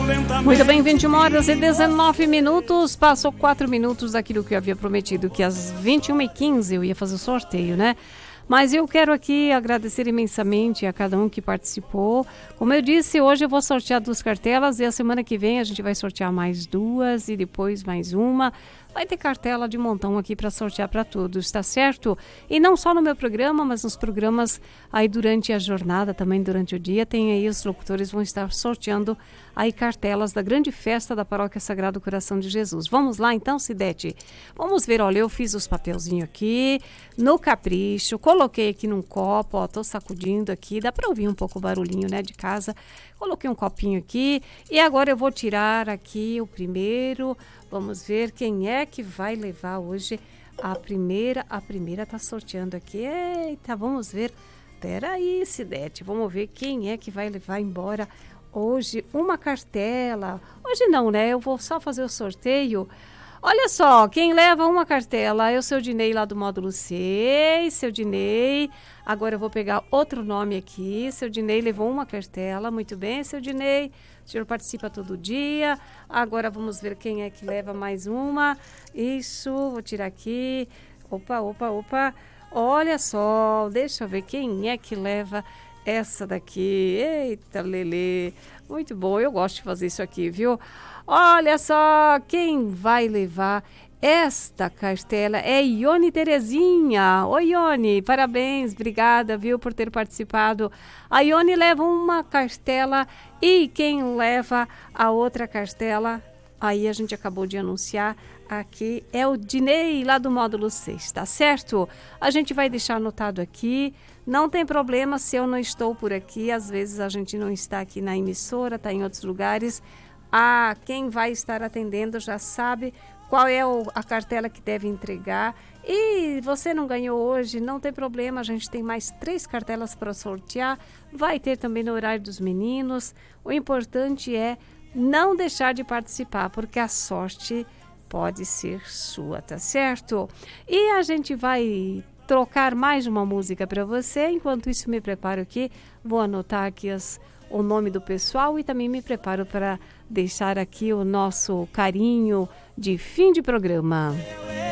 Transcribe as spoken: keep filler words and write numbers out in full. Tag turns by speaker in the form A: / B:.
A: Muito bem, vinte e uma horas e dezenove minutos. Passou quatro minutos daquilo que eu havia prometido, que às vinte e uma e quinze eu ia fazer o sorteio, né? Mas eu quero aqui agradecer imensamente a cada um que participou. Como eu disse, hoje eu vou sortear duas cartelas e a semana que vem a gente vai sortear mais duas e depois mais uma. Vai ter cartela de montão aqui para sortear para todos, tá certo? E não só no meu programa, mas nos programas aí durante a jornada, também durante o dia, tem aí os locutores vão estar sorteando aí cartelas da grande festa da Paróquia Sagrado Coração de Jesus. Vamos lá então, Cidete? Vamos ver, olha, eu fiz os papelzinhos aqui no capricho, coloquei aqui num copo, ó, tô sacudindo aqui, dá para ouvir um pouco o barulhinho, né, de casa. Coloquei um copinho aqui e agora eu vou tirar aqui o primeiro. Vamos ver quem é que vai levar hoje a primeira. A primeira tá sorteando aqui. Eita, vamos ver. Peraí, Cidete, vamos ver quem é que vai levar embora hoje uma cartela. Hoje não, né? Eu vou só fazer o sorteio. Olha só, quem leva uma cartela é o seu Dinei lá do módulo seis, seu Dinei. Agora eu vou pegar outro nome aqui. Seu Dinei levou uma cartela, muito bem, seu Dinei. O senhor participa todo dia. Agora vamos ver quem é que leva mais uma. Isso, vou tirar aqui. Opa, opa, opa. Olha só, deixa eu ver quem é que leva essa daqui. Eita, Lelê. Muito bom, eu gosto de fazer isso aqui, viu? Olha só, quem vai levar esta cartela é Ione Terezinha. Oi, Ione, parabéns, obrigada, viu, por ter participado. A Ione leva uma cartela e quem leva a outra cartela, aí a gente acabou de anunciar aqui, é o Dinei lá do módulo seis, tá certo? A gente vai deixar anotado aqui. Não tem problema se eu não estou por aqui, às vezes a gente não está aqui na emissora, está em outros lugares. Ah, quem vai estar atendendo já sabe qual é o, a cartela que deve entregar. E você não ganhou hoje, não tem problema, a gente tem mais três cartelas para sortear. Vai ter também no horário dos meninos. O importante é não deixar de participar, porque a sorte pode ser sua, tá certo? E a gente vai trocar mais uma música para você. Enquanto isso, me preparo aqui, vou anotar aqui as, o nome do pessoal e também me preparo para deixar aqui o nosso carinho de fim de programa.